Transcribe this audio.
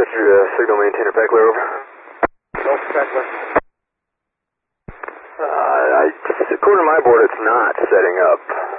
Dispatcher, signal maintainer Beckler, over. Golf Beckler. According to my board, it's not setting up.